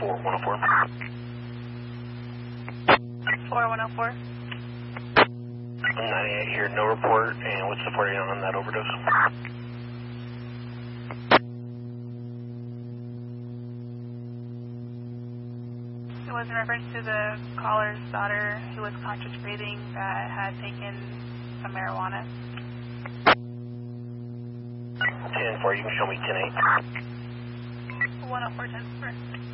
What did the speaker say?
4104. 4104. 98 here, no report, and what's the 48 on that overdose? It was in reference to the caller's daughter who was conscious breathing that had taken some marijuana. 10-4, you can show me 10-8. 104, 10-4.